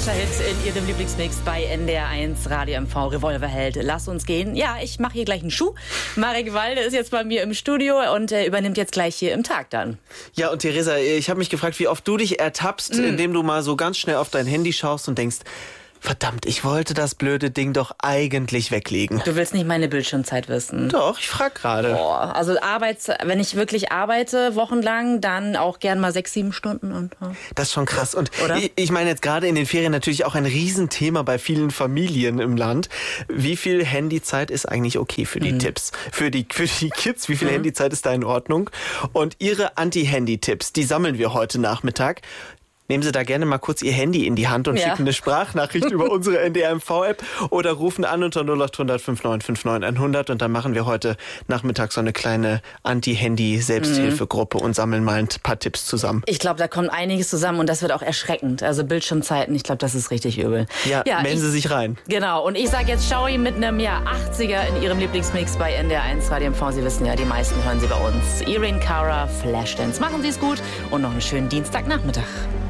großer Hit in Ihrem Lieblingsmix bei NDR1 Radio MV Revolverheld. Lass uns gehen. Ja, ich mache hier gleich einen Schuh. Marek Walde ist jetzt bei mir im Studio und übernimmt jetzt gleich hier im Tag dann. Ja, und Theresa, ich habe mich gefragt, wie oft du dich ertappst, indem du mal so ganz schnell auf dein Handy schaust und denkst, verdammt, ich wollte das blöde Ding doch eigentlich weglegen. Du willst nicht meine Bildschirmzeit wissen. Doch, ich frag gerade. Boah, also wenn ich wirklich arbeite, wochenlang, dann auch gern mal 6-7 Stunden. Und, ja. Das ist schon krass. Und Oder? ich meine jetzt gerade in den Ferien natürlich auch ein Riesenthema bei vielen Familien im Land. Wie viel Handyzeit ist eigentlich okay für die Tipps? Für die Kids, wie viel Handyzeit ist da in Ordnung? Und ihre Anti-Handy-Tipps, die sammeln wir heute Nachmittag. Nehmen Sie da gerne mal kurz Ihr Handy in die Hand und schicken eine Sprachnachricht über unsere NDR-MV-App oder rufen an unter 0800 5959 100 und dann machen wir heute Nachmittag so eine kleine Anti-Handy-Selbsthilfegruppe und sammeln mal ein paar Tipps zusammen. Ich glaube, da kommt einiges zusammen und das wird auch erschreckend. Also Bildschirmzeiten, ich glaube, das ist richtig übel. Ja, melden Sie sich rein. Genau, und ich sage jetzt Schaui mit einem 80er in Ihrem Lieblingsmix bei NDR1 Radio MV. Sie wissen ja, die meisten hören Sie bei uns. Irene Cara, Flashdance. Machen Sie es gut und noch einen schönen Dienstagnachmittag.